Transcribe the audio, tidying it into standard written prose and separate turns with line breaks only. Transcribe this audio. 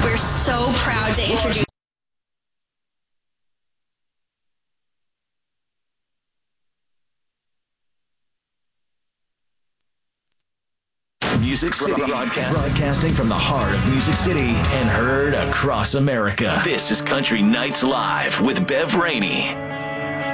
We're so proud to introduce
Music City, broadcasting from the heart of Music City and heard across America. This is Country Nights Live with Bev Rainey.